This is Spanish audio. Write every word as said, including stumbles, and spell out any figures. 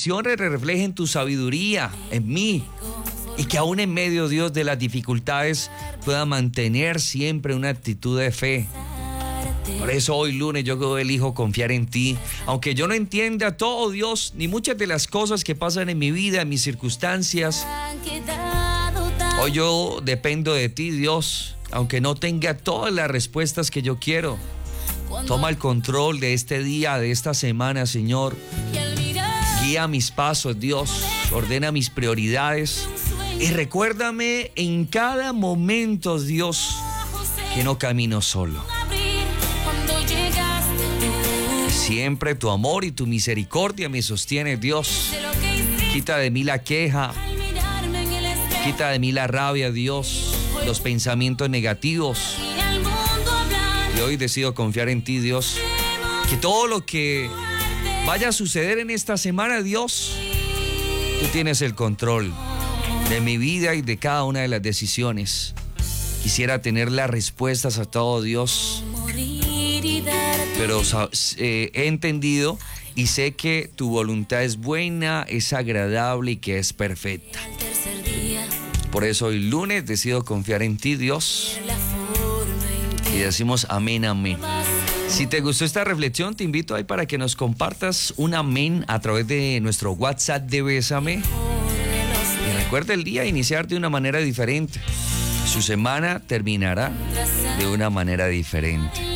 decisiones reflejen tu sabiduría en mí y que aún en medio, Dios, de las dificultades pueda mantener siempre una actitud de fe. Por eso hoy lunes yo elijo confiar en ti, aunque yo no entienda todo, Dios, ni muchas de las cosas que pasan en mi vida, en mis circunstancias. Hoy yo dependo de ti, Dios, aunque no tenga todas las respuestas que yo quiero. Toma el control de este día, de esta semana, Señor. Guía mis pasos, Dios. Ordena mis prioridades. Y recuérdame en cada momento, Dios, que no camino solo. Siempre tu amor y tu misericordia me sostiene, Dios. Quita de mí la queja. Quita de mí la rabia, Dios. Los pensamientos negativos. Y hoy decido confiar en ti, Dios. Que todo lo que vaya a suceder en esta semana, Dios, tú tienes el control de mi vida y de cada una de las decisiones. Quisiera tener las respuestas a todo, Dios. Pero eh, he entendido y sé que tu voluntad es buena, es agradable y que es perfecta. Por eso hoy lunes decido confiar en ti, Dios. Y decimos amén, amén. Si te gustó esta reflexión, te invito ahí para que nos compartas un amén a través de nuestro WhatsApp de Bésame. Y recuerda el día iniciar de una manera diferente. Su semana terminará de una manera diferente.